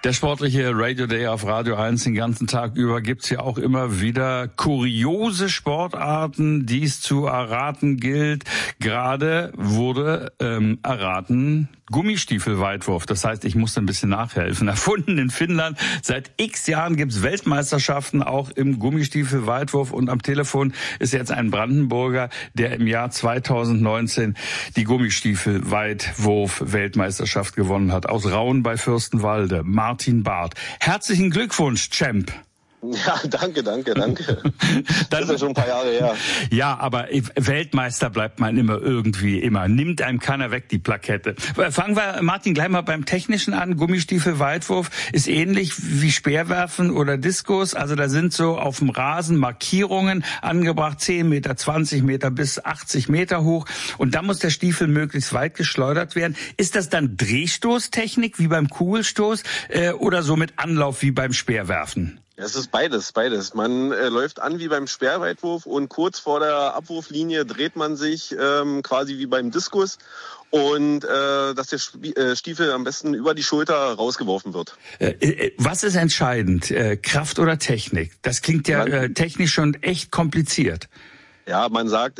Der sportliche Radio Day auf Radio 1 den ganzen Tag über gibt's ja auch immer wieder kuriose Sportarten, die es zu erraten gilt. Gerade wurde erraten Gummistiefelweitwurf. Das heißt, ich musste ein bisschen nachhelfen. Erfunden in Finnland. Seit x Jahren gibt's Weltmeisterschaften auch im Gummistiefelweitwurf. Und am Telefon ist jetzt ein Brandenburger, der im Jahr 2019 die Gummistiefelweitwurf-Weltmeisterschaft gewonnen hat. Aus Rauen bei Fürstenwalde. Martin Barth. Herzlichen Glückwunsch, Champ. Ja, danke. Das ist ja schon ein paar Jahre her. Ja, aber Weltmeister bleibt man immer. Nimmt einem keiner weg, die Plakette. Fangen wir, Martin, gleich mal beim Technischen an. Gummistiefelweitwurf ist ähnlich wie Speerwerfen oder Diskus. Also da sind so auf dem Rasen Markierungen angebracht, 10 Meter, 20 Meter bis 80 Meter hoch. Und da muss der Stiefel möglichst weit geschleudert werden. Ist das dann Drehstoßtechnik wie beim Kugelstoß oder so mit Anlauf wie beim Speerwerfen? Es ist beides. Man läuft an wie beim Speerweitwurf und kurz vor der Abwurflinie dreht man sich quasi wie beim Diskus und dass der Stiefel am besten über die Schulter rausgeworfen wird. Was ist entscheidend? Kraft oder Technik? Das klingt ja technisch schon echt kompliziert. Ja, man sagt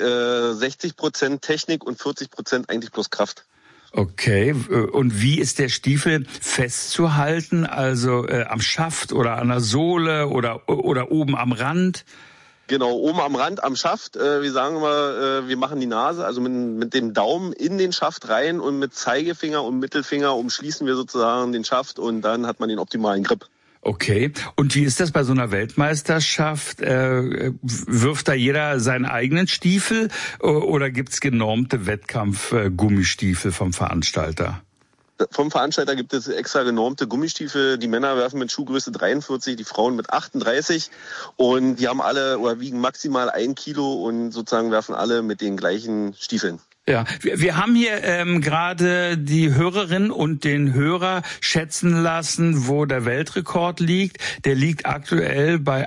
60% Technik und 40% eigentlich bloß Kraft. Okay, und wie ist der Stiefel festzuhalten? Also am Schaft oder an der Sohle oder oben am Rand? Genau, oben am Rand, am Schaft. Wir sagen immer, wir machen die Nase, also mit dem Daumen in den Schaft rein und mit Zeigefinger und Mittelfinger umschließen wir sozusagen den Schaft und dann hat man den optimalen Grip. Okay. Und wie ist das bei so einer Weltmeisterschaft? Wirft da jeder seinen eigenen Stiefel oder gibt's genormte Wettkampf-Gummistiefel vom Veranstalter? Vom Veranstalter gibt es extra genormte Gummistiefel. Die Männer werfen mit Schuhgröße 43, die Frauen mit 38. Und die haben alle oder wiegen maximal 1 Kilo und sozusagen werfen alle mit den gleichen Stiefeln. Ja, wir haben hier gerade die Hörerin und den Hörer schätzen lassen, wo der Weltrekord liegt. Der liegt aktuell bei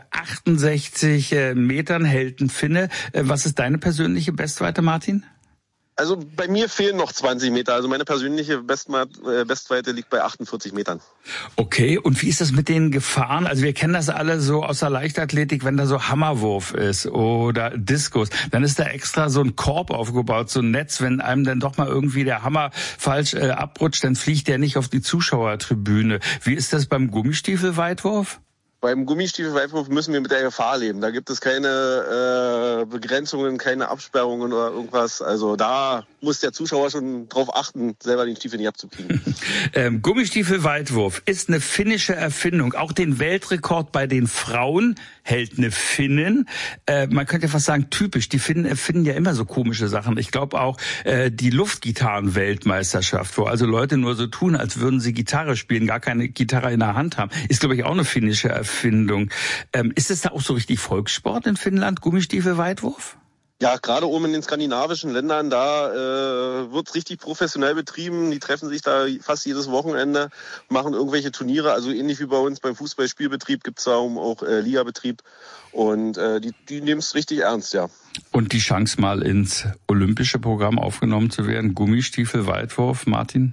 68 Metern, hält ein Finne. Was ist deine persönliche Bestweite, Martin? Also bei mir fehlen noch 20 Meter. Also meine persönliche Bestweite liegt bei 48 Metern. Okay, und wie ist das mit den Gefahren? Also wir kennen das alle so aus der Leichtathletik, wenn da so Hammerwurf ist oder Diskus, dann ist da extra so ein Korb aufgebaut, so ein Netz. Wenn einem dann doch mal irgendwie der Hammer falsch abrutscht, dann fliegt der nicht auf die Zuschauertribüne. Wie ist das beim Gummistiefelweitwurf? Beim Gummistiefelweitwurf müssen wir mit der Gefahr leben. Da gibt es keine Begrenzungen, keine Absperrungen oder irgendwas. Also da muss der Zuschauer schon drauf achten, selber den Stiefel nicht abzukriegen. Gummistiefelweitwurf ist eine finnische Erfindung. Auch den Weltrekord bei den Frauen hält eine Finnin. Man könnte ja fast sagen, typisch. Die Finnen erfinden ja immer so komische Sachen. Ich glaube auch die Luftgitarren-Weltmeisterschaft, wo also Leute nur so tun, als würden sie Gitarre spielen, gar keine Gitarre in der Hand haben, ist, glaube ich, auch eine finnische Erfindung. Ist es da auch so richtig Volkssport in Finnland, Gummistiefelweitwurf? Ja, gerade oben in den skandinavischen Ländern, da wird's richtig professionell betrieben. Die treffen sich da fast jedes Wochenende, machen irgendwelche Turniere. Also ähnlich wie bei uns beim Fußballspielbetrieb gibt's da auch Ligabetrieb. Und die nehmen es richtig ernst, ja. Und die Chance, mal ins olympische Programm aufgenommen zu werden, Gummistiefelweitwurf, Martin?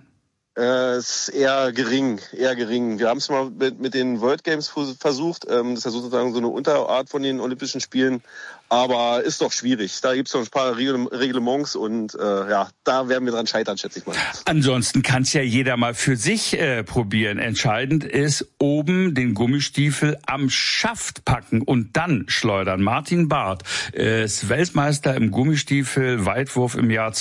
Ist eher gering. Wir haben es mal mit den World Games versucht. Das ist ja sozusagen so eine Unterart von den Olympischen Spielen. Aber ist doch schwierig. Da gibt es noch ein paar Reglements und da werden wir dran scheitern, schätze ich mal. Ansonsten kann es ja jeder mal für sich probieren. Entscheidend ist, oben den Gummistiefel am Schaft packen und dann schleudern. Martin Barth ist Weltmeister im Gummistiefel-Weitwurf im Jahr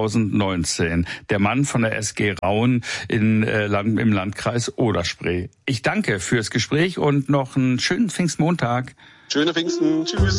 2019. Der Mann von der SG Rauen im Landkreis Oder-Spree. Ich danke fürs Gespräch und noch einen schönen Pfingstmontag. Schöne Pfingsten. Tschüss.